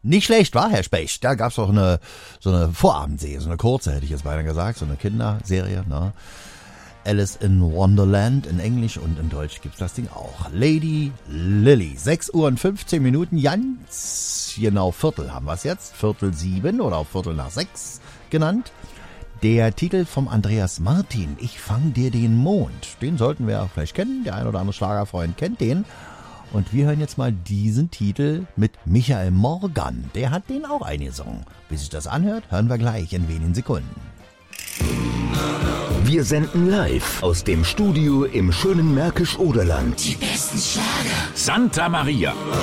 Nicht schlecht, war Herr Specht. Da gab's auch so eine Vorabendserie, so eine kurze, hätte ich jetzt beinahe gesagt, so eine Kinderserie, ne? Alice in Wonderland in Englisch und in Deutsch gibt's das Ding auch. Lady Lily, 6 Uhr und 15 Minuten, ganz genau Viertel haben wir's jetzt, 6:45 oder auch 6:45 genannt. Der Titel vom Andreas Martin, Ich fang dir den Mond, den sollten wir vielleicht kennen, der ein oder andere Schlagerfreund kennt den. Und wir hören jetzt mal diesen Titel mit Michael Morgan. Der hat den auch eingesungen. Wie sich das anhört, hören wir gleich in wenigen Sekunden. Wir senden live aus dem Studio im schönen Märkisch-Oderland. Die besten Schlager. Santa Maria.